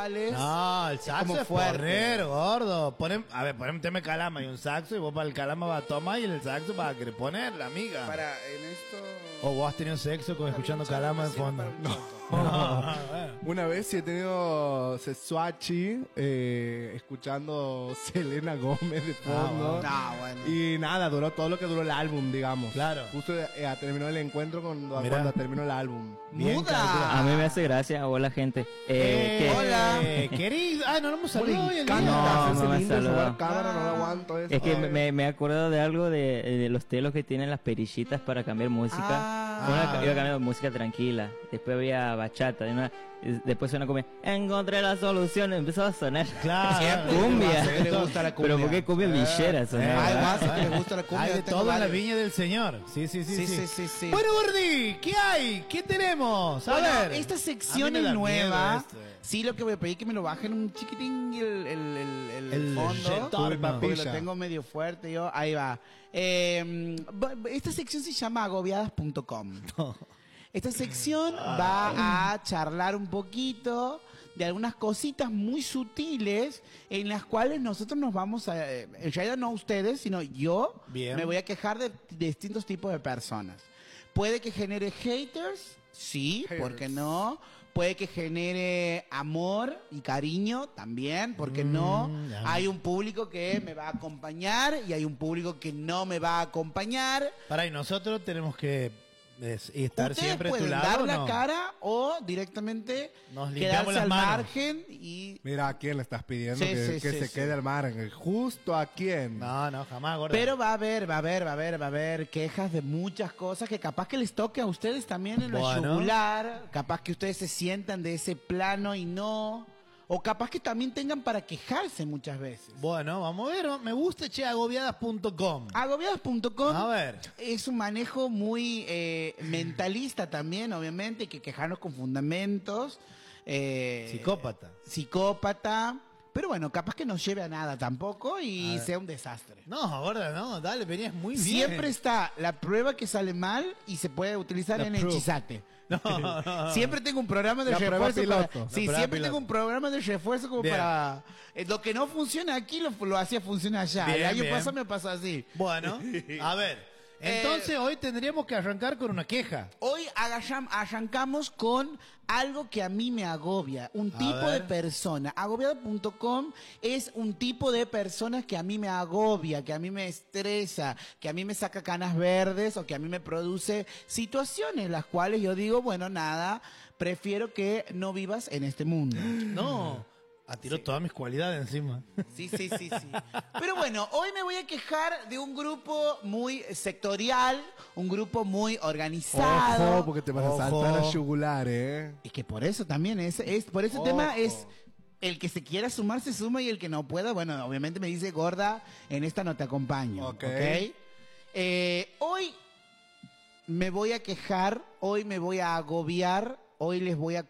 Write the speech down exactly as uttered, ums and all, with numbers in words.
sexuales. No, el saxo es, es poner, gordo. Ponem, a ver, poneme un tema de calama y un saxo y vos para el calama vas a tomar y en el saxo vas a querer poner, la amiga. Para, en esto... O vos has tenido sexo con escuchando calama de fondo. No. No. Una vez sí he tenido sexuachi eh, escuchando Selena Gómez de fondo. Ah, bueno. No, bueno. Y nada, duró todo lo que duró el álbum, digamos. Claro. Justo eh, terminó el encuentro cuando, cuando terminó el álbum. Bien, a mí me hace gracia. Hola, gente. Eh, eh, hola. Querido. Ah, no, no hemos saludado hoy el día. No, no me saludado. Cámara, no lo aguanto eso. Es que me, me he acordado de algo de, de los telos que tienen las perillitas para cambiar música. Ah. Una, iba cambiando música tranquila. Después había bachata. De una, después suena cumbia. Encontré la solución. Empezó a sonar. Claro. Cumbia. Que le gusta la cumbia. Pero ¿por qué cumbia villera sonaba? Hay más que le gusta la cumbia. Hay de tengo todo en la varios. viña del señor. Sí, sí, sí. Sí, sí, sí, sí, sí. Bueno, Gordi, ¿qué hay? ¿Qué tenemos? A Bueno, ver. esta sección A mí me es da nueva. miedo esto. Sí, lo que voy a pedir es que me lo bajen un chiquitín el, el, el, el, El fondo. retorno. Porque lo tengo medio fuerte yo. Ahí va. Eh, esta sección se llama agobiadas punto com. Esta sección va a charlar un poquito de algunas cositas muy sutiles en las cuales nosotros nos vamos a... En realidad no ustedes, sino yo Bien. me voy a quejar de, de distintos tipos de personas. Puede que genere haters, sí, Haters. ¿por qué no? Puede que genere amor y cariño también, ¿por qué no? Mm, ya. Hay un público que me va a acompañar y hay un público que no me va a acompañar. Para, y nosotros tenemos que es, y estar Ustedes siempre a tu pueden lado. dar ¿o la no? cara o directamente Nos limpiamos quedarse las al manos. margen y... Mira, ¿a quién le estás pidiendo Sí, que, sí, que sí, se sí. quede al margen? ¿Justo a quién? No, no, jamás, gordo. Pero va a haber, va a haber, va a haber, va a haber quejas de muchas cosas que capaz que les toque a ustedes también en la Bueno. yugular, capaz que ustedes se sientan de ese plano y no, o capaz que también tengan para quejarse muchas veces. Bueno, vamos a ver. Me gusta, che, agobiadas punto com. Agobiadas punto com A ver. es un manejo muy eh, mentalista también, obviamente, hay que quejarnos con fundamentos. Eh, Psicópata. Psicópata. Pero bueno, capaz que no lleve a nada tampoco y sea un desastre. No, gorda, no, dale, venías muy bien. Siempre está la prueba que sale mal y se puede utilizar La en proof. el chisate. No, no, no. Siempre tengo un programa de La prueba refuerzo para... piloto. Sí, La prueba siempre piloto. tengo un programa de refuerzo como Bien. para... eh, lo que no funciona aquí lo, lo hacía funcionar allá. Bien, El año bien. pasado me pasó así. Bueno, a ver. Entonces Eh, hoy tendríamos que arrancar con una queja. Hoy agacham- arrancamos con algo que a mí me agobia, un A tipo de ver. persona. agobiado punto com es un tipo de personas que a mí me agobia, que a mí me estresa, que a mí me saca canas verdes o que a mí me produce situaciones las cuales yo digo, bueno, nada, prefiero que no vivas en este mundo. No, atiró todas mis cualidades encima. Sí, sí, sí, sí. Pero bueno, hoy me voy a quejar de un grupo muy sectorial, un grupo muy organizado. Ojo, porque te vas Ojo. a saltar a yugular, ¿eh? Y que por eso también es, es por ese Ojo. tema es el que se quiera sumar se suma y el que no pueda, bueno, obviamente me dice gorda, en esta no te acompaño. Ok. ¿Ok? Eh, hoy me voy a quejar, hoy me voy a agobiar, hoy les voy a